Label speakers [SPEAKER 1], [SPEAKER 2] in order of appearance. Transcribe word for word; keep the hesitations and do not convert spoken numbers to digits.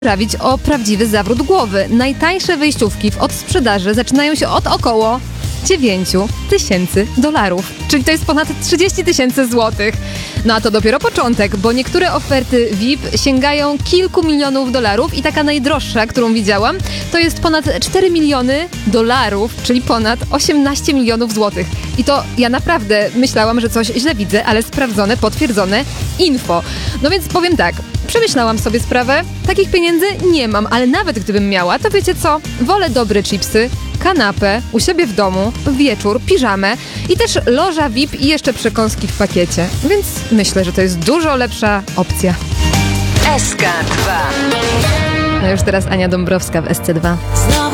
[SPEAKER 1] sprawić o prawdziwy zawrót głowy. Najtańsze wejściówki w odsprzedaży zaczynają się od około dziewięć tysięcy dolarów, czyli to jest ponad trzydzieści tysięcy złotych. No a to dopiero początek, bo niektóre oferty V I P sięgają kilku milionów dolarów i taka najdroższa, którą widziałam, to jest ponad cztery miliony dolarów, czyli ponad osiemnaście milionów złotych. I to ja naprawdę myślałam, że coś źle widzę, ale sprawdzone, potwierdzone info. No więc powiem tak, przemyślałam sobie sprawę, takich pieniędzy nie mam, ale nawet gdybym miała, to wiecie co, wolę dobre chipsy, kanapę, u siebie w domu, wieczór, piżamę i też loża V I P i jeszcze przekąski w pakiecie. Więc myślę, że to jest dużo lepsza opcja.
[SPEAKER 2] S K dwa.
[SPEAKER 1] No już teraz Ania Dąbrowska w S C dwa.